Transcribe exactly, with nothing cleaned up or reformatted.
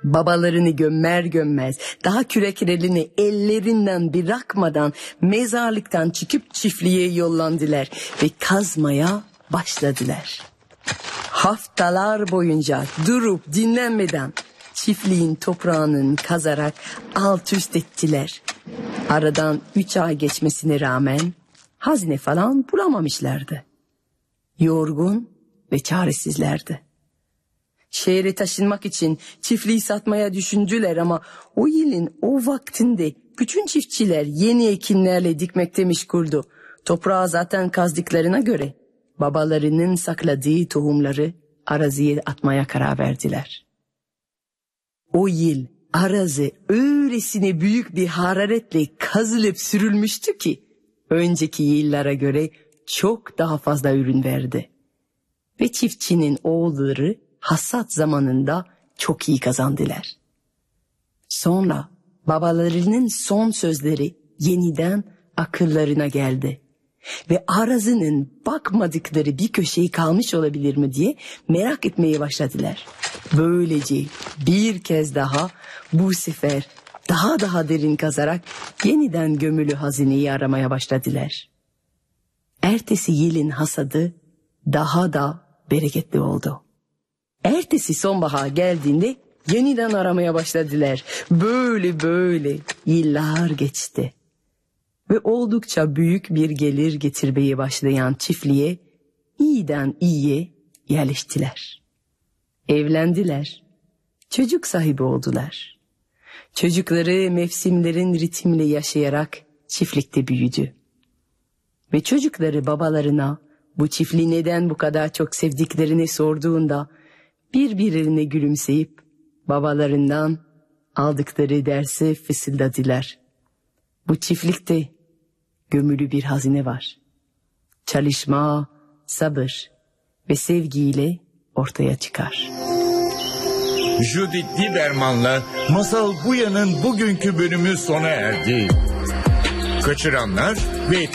Babalarını gömmer gömmez daha küreklerini ellerinden bırakmadan mezarlıktan çıkıp çiftliğe yollandılar ve kazmaya başladılar. Haftalar boyunca durup dinlenmeden çiftliğin toprağının kazarak alt üst ettiler. Aradan üç ay geçmesine rağmen hazine falan bulamamışlardı. Yorgun ve çaresizlerdi. Şehre taşınmak için çiftliği satmaya düşündüler ama o yılın o vaktinde bütün çiftçiler yeni ekinlerle dikmekte meşguldü. Toprağı zaten kazdıklarına göre babalarının sakladığı tohumları araziye atmaya karar verdiler. O yıl arazi öylesine büyük bir hararetle kazılıp sürülmüştü ki önceki yıllara göre çok daha fazla ürün verdi. Ve çiftçinin oğulları hasat zamanında çok iyi kazandılar. Sonra babalarının son sözleri yeniden akıllarına geldi. Ve arazinin bakmadıkları bir köşeyi kalmış olabilir mi diye merak etmeye başladılar. Böylece bir kez daha bu sefer daha daha derin kazarak yeniden gömülü hazineyi aramaya başladılar. Ertesi yılın hasadı daha da bereketli oldu. Ertesi sonbahar geldiğinde yeniden aramaya başladılar. Böyle böyle yıllar geçti. Ve oldukça büyük bir gelir getirmeye başlayan çiftliğe iyiden iyiye yerleştiler. Evlendiler. Çocuk sahibi oldular. Çocukları mevsimlerin ritmiyle yaşayarak çiftlikte büyüdü. Ve çocukları babalarına bu çiftliği neden bu kadar çok sevdiklerini sorduğunda birbirlerine gülümseyip babalarından aldıkları dersi fısıldadılar. Bu çiftlikte gömülü bir hazine var. Çalışma, sabır ve sevgiyle ortaya çıkar. Judith Lieberman'la Masal Buya'nın bugünkü bölümü sona erdi. Kaçıranlar ve